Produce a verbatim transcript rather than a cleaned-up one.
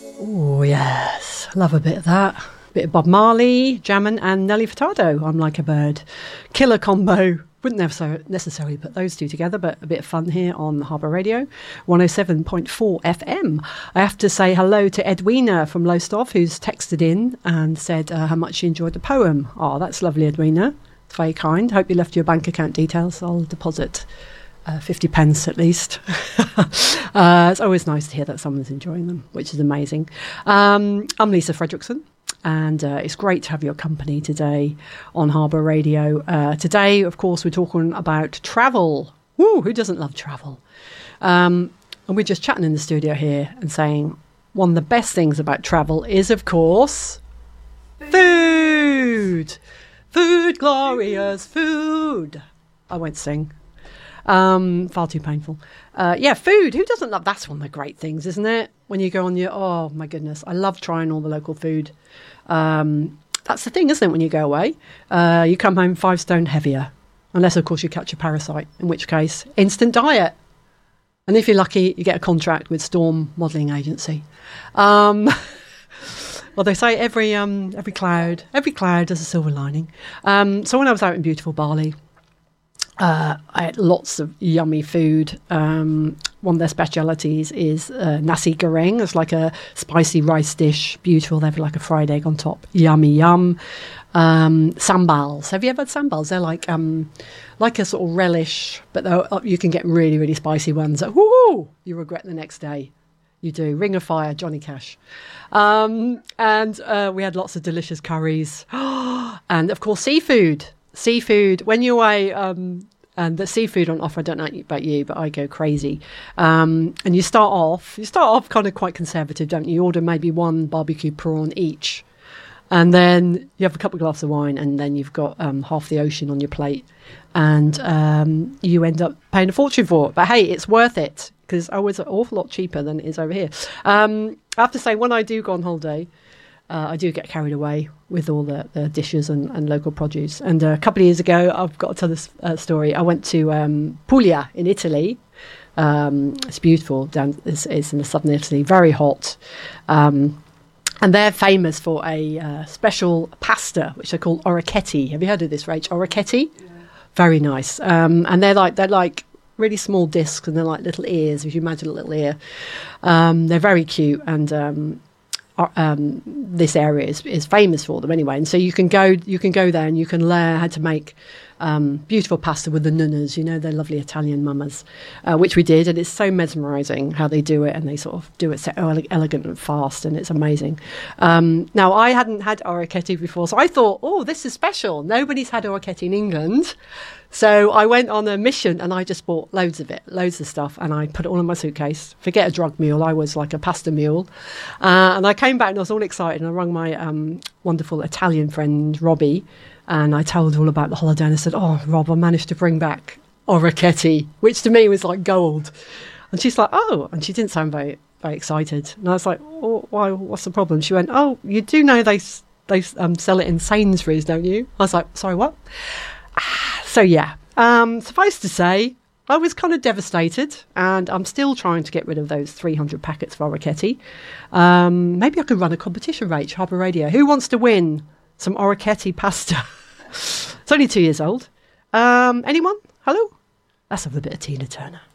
Oh, yes. Love a bit of that. A bit of Bob Marley, Jammin' and Nelly Furtado, I'm Like a Bird. Killer combo. Wouldn't necessarily put those two together, but a bit of fun here on Harbour Radio, one oh seven point four F M. I have to say hello to Edwina from Lowestoft, who's texted in and said uh, how much she enjoyed the poem. Oh, that's lovely, Edwina. It's very kind. Hope you left your bank account details. I'll deposit uh, fifty pence at least. uh, it's always nice to hear that someone's enjoying them, which is amazing. Um, I'm Lisa Fredrickson. And uh, it's great to have your company today on Harbour Radio. Uh, today, of course, we're talking about travel. Woo, who doesn't love travel? Um, and we're just chatting in the studio here and saying one of the best things about travel is, of course, food. Food, glorious food. I won't sing. Um, far too painful. Uh, yeah, food. Who doesn't love? That's one of the great things, isn't it? When you go on your, oh my goodness, I love trying all the local food. Um, that's the thing, isn't it? When you go away, uh, you come home five stone heavier, unless of course you catch a parasite, in which case instant diet. And if you're lucky, you get a contract with Storm Modelling Agency. Um, well, they say every um, every cloud, every cloud has a silver lining. Um, so when I was out in beautiful Bali, Uh, I had lots of yummy food. Um, one of their specialities is uh, nasi goreng. It's like a spicy rice dish. Beautiful. They have like a fried egg on top. Yummy, yum. Um, sambals. Have you ever had sambals? They're like um, like a sort of relish, but you can get really, really spicy ones that, whoo, you regret the next day. You do. Ring of Fire, Johnny Cash. Um, and uh, we had lots of delicious curries. And, of course, seafood. Seafood, when you're away, um, and the seafood on offer, I don't know about you, but I go crazy. Um, and you start off, you start off kind of quite conservative, don't you? You order maybe one barbecue prawn each. And then you have a couple of glasses of wine, and then you've got um, half the ocean on your plate. And um, you end up paying a fortune for it. But hey, it's worth it, because oh, it's an awful lot cheaper than it is over here. Um, I have to say, when I do go on holiday, Uh, I do get carried away with all the, the dishes and, and local produce. And uh, a couple of years ago, I've got to tell this uh, story. I went to um, Puglia in Italy. Um, it's beautiful. Down, it's, it's in the southern Italy, very hot. Um, and they're famous for a uh, special pasta, which they call orecchiette. Have you heard of this, Rach? Orecchiette? Yeah. Very nice. Um, and they're like they're like really small discs, and they're like little ears, if you imagine a little ear. Um, they're very cute, and um, Um, this area is, is famous for them anyway, and so you can go you can go there and you can learn how to make um, beautiful pasta with the nunnas, you know, they're lovely Italian mamas, uh, which we did, and it's so mesmerising how they do it, and they sort of do it so ele- elegant and fast, and it's amazing. Um, now, I hadn't had orecchiette before, so I thought, oh, this is special. Nobody's had orecchiette in England. So I went on a mission, and I just bought loads of it, loads of stuff, and I put it all in my suitcase. Forget a drug mule, I was like a pasta mule. Uh, and I came back and I was all excited, and I rang my um, wonderful Italian friend, Robbie, and I told her all about the holiday, and I said, oh, Rob, I managed to bring back orecchiette, which to me was like gold. And she's like, oh, and she didn't sound very, very excited. And I was like, oh, why, what's the problem? She went, oh, you do know they, they um, sell it in Sainsbury's, don't you? I was like, sorry, what? So, yeah, um, suffice to say, I was kind of devastated, and I'm still trying to get rid of those three hundred packets of orecchiette. Um, maybe I could run a competition, Rach, Harbour Radio. Who wants to win some orecchiette pasta? It's only two years old. Um, anyone? Hello? Let's have a bit of Tina Turner.